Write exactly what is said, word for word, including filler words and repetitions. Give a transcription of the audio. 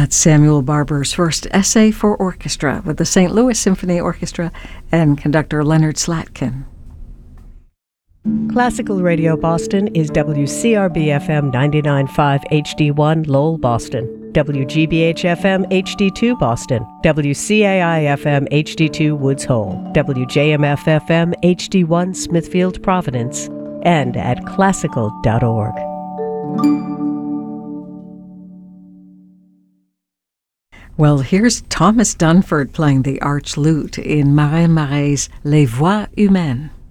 That's Samuel Barber's first essay for orchestra with the Saint Louis Symphony Orchestra and conductor Leonard Slatkin. Classical Radio Boston is W C R B F M ninety-nine point five H D one Lowell, Boston, W G B H F M H D two Boston, W C A I F M H D two Woods Hole, W J M F F M H D one Smithfield, Providence, and at classical dot org. Well, here's Thomas Dunford playing the arch lute in Marais Marais' Les Voix Humaines.